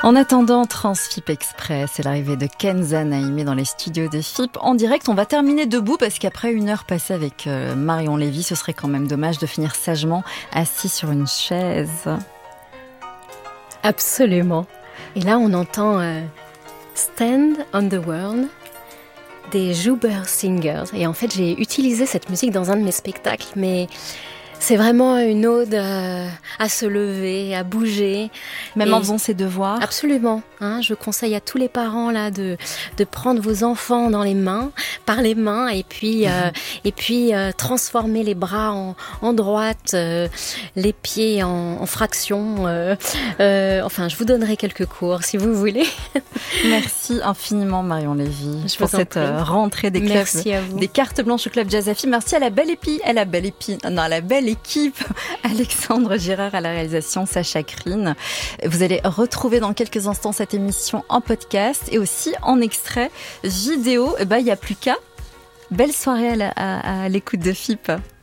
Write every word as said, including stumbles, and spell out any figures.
En attendant Transfip Express, c'est l'arrivée de Kenza Naïmé dans les studios de F I P en direct. On va terminer debout parce qu'après une heure passée avec euh, Marion Lévy, ce serait quand même dommage de finir sagement assis sur une chaise. Absolument. Et là, on entend euh, Stand on the World des Juber Singers. Et en fait, j'ai utilisé cette musique dans un de mes spectacles, mais c'est vraiment une ode euh, à se lever, à bouger. Même et en faisant ses devoirs. Absolument. Hein, je conseille à tous les parents là de de prendre vos enfants dans les mains, par les mains, et puis euh, et puis euh, transformer les bras en en droite, euh, les pieds en, en fractions. Euh, euh, enfin, je vous donnerai quelques cours si vous voulez. Merci infiniment Marion Lévy Je pour vous en cette prie. rentrée des clubs, Merci à vous. des cartes blanches au club Jazz Affi. Merci à la belle épi, à la belle épi, non, à la belle équipe, Alexandre Girard à la réalisation, Sacha Krine. Vous allez retrouver dans quelques instants cette émission en podcast et aussi en extrait vidéo. Eh ben, il n'y a plus qu'à. Belle soirée à, la, à, à l'écoute de F I P.